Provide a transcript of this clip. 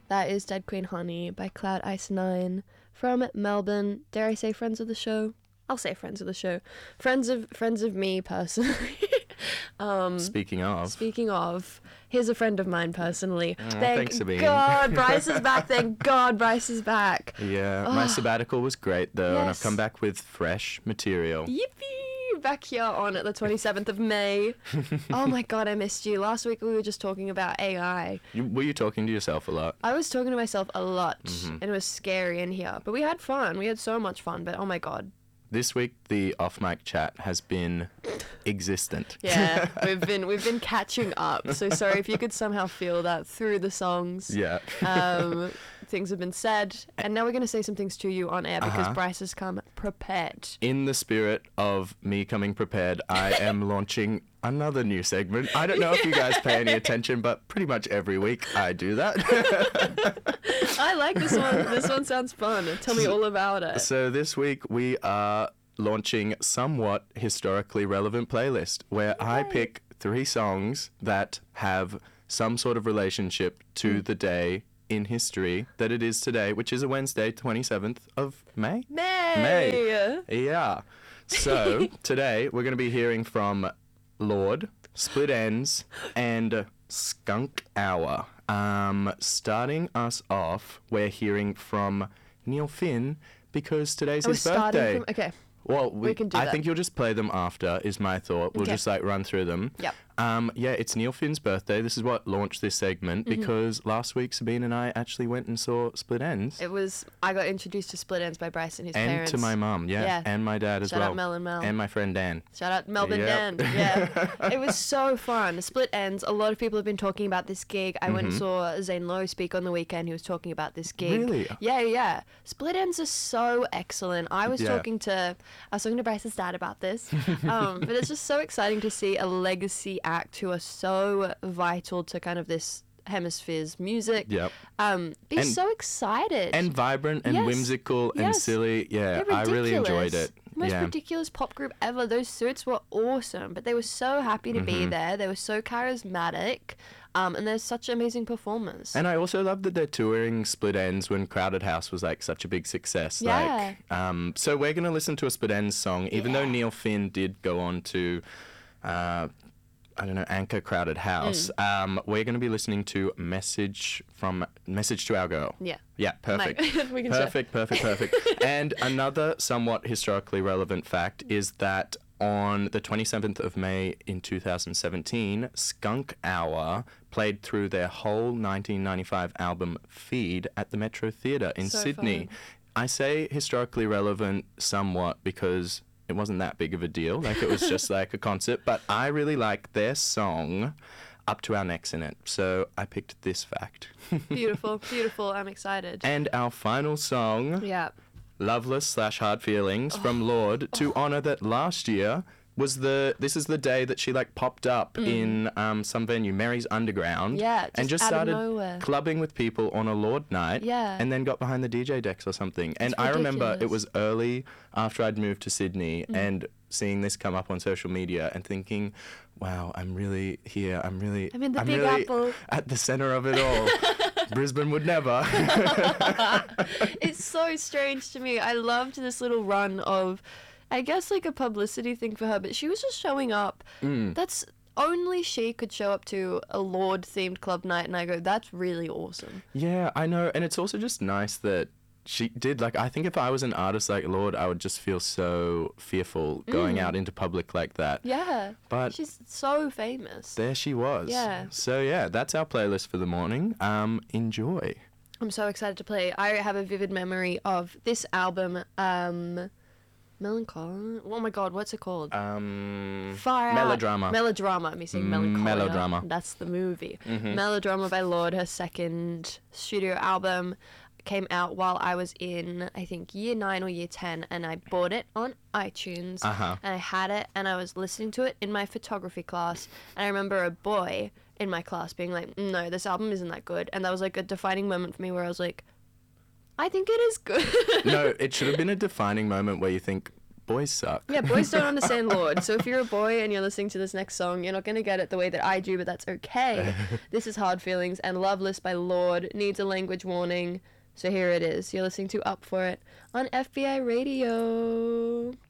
That is Dead Queen Honey by Cloud Ice 9 from Melbourne. Dare I say friends of the show? I'll say friends of the show. Friends of me personally. Speaking of, here's a friend of mine personally. Thanks, Sabine. God, Bryce is back. Thank God Bryce is back. Yeah, my sabbatical was great though, and I've Yes. come back with fresh material. Yippee! Back here on the 27th of May. Oh my God, I missed you. Last week we were just talking about AI. Were you talking to yourself a lot? I was talking to myself a lot, and it was scary in here. But we had fun. We had so much fun. But oh my God. This week, the off-mic chat has been existent. Yeah, we've been catching up. So sorry if you could somehow feel that through the songs. Yeah. Things have been said, and now we're going to say some things to you on air because Bryce has come prepared. In the spirit of me coming prepared, I am launching another new segment. I don't know if you guys pay any attention, but pretty much every week I do that. I like this one. This one sounds fun. Tell me all about it. So this week we are launching somewhat historically relevant playlist where I pick 3 songs that have some sort of relationship to the day in history that it is today, which is a Wednesday, 27th of May? May. Yeah. So today we're going to be hearing from Lorde, Split Enz, and Skunk Hour. Starting us off, we're hearing from Neil Finn because today's his birthday. Okay. Well, we can do I that. think you'll just play them after, is my thought. We'll Okay. just run through them. Yep. Yeah, it's Neil Finn's birthday. This is what launched this segment Mm-hmm. because last week Sabine and I actually went and saw Split Enz. I got introduced to Split Enz by Bryce and his And parents. to my mum, Yeah. and my dad as Shout well. out Mel and Mel. And my friend Dan. Shout out Melbourne Yep. Dan. Yeah. It was so fun. Split Ends. A lot of people have been talking about this gig. I went and saw Zane Lowe speak on the weekend. He was talking about this gig. Really? Yeah. Split Ends are so excellent. I was Yeah. talking to Bryce's dad about this. But it's just so exciting to see a legacy act who are so vital to kind of this hemisphere's music. Yep. Be And- so excited. And vibrant and Yes. whimsical and Yes. silly. Yeah, They're I really enjoyed ridiculous. it. Most Yeah. ridiculous pop group ever. Those suits were awesome, but they were so happy to Mm-hmm. be there. They were so charismatic, and they're such amazing performers. And I also love that they're touring Split Enz when Crowded House was such a big success. Yeah. So we're gonna listen to a Split Enz song, even though Neil Finn did go on to, anchor Crowded House. We're gonna be listening to Message to Our Girl. Yeah. Yeah, perfect. Like, we can share. Perfect. And another somewhat historically relevant fact is that on the 27th of May in 2017, Skunk Hour played through their whole 1995 album Feed at the Metro Theatre in So Sydney. fun. I say historically relevant somewhat because it wasn't that big of a deal. It was just a concert. But I really like their song, Up to Our Necks in It. So I picked this fact. Beautiful. I'm excited. And our final song, Yeah. Loveless / Hard Feelings from Lorde, to honour that last year was this is the day that she popped up in some venue, Mary's Underground, Yeah, and just just out of started nowhere. clubbing with people on a Lorde night, Yeah. and then got behind the DJ decks or something. And I remember it ridiculous. was early after I'd moved to Sydney and seeing this come up on social media and thinking, wow, I'm really here. I'm in the Big really Apple. at the centre of it all. Brisbane would never. It's so strange to me. I loved this little run of, I guess, a publicity thing for her, but she was just showing up. That's only she could show up to a Lorde themed club night, and I go, that's really awesome. Yeah, I know. And it's also just nice that she did. I think if I was an artist like Lorde, I would just feel so fearful going out into public like that. Yeah. But She's so famous. there she was. Yeah. So, yeah, that's our playlist for the morning. Enjoy. I'm so excited to play. I have a vivid memory of this album, Melancholy. Oh my God, what's it called? Far Out. Melodrama. Melodrama. I'm saying Melancholy. Melodrama. That's the movie. Melodrama by Lorde, her second studio album, came out while I was in, I think, year 9 or year 10, and I bought it on iTunes, and I had it, and I was listening to it in my photography class, and I remember a boy in my class being like, no, this album isn't that good, and that was a defining moment for me where I was like, I think it is good. No, it should have been a defining moment where you think, boys suck. Yeah, boys don't understand Lorde. So if you're a boy and you're listening to this next song, you're not going to get it the way that I do, but that's okay. This is Hard Feelings, and Loveless by Lorde needs a language warning. So here it is. You're listening to Up For It on FBI Radio.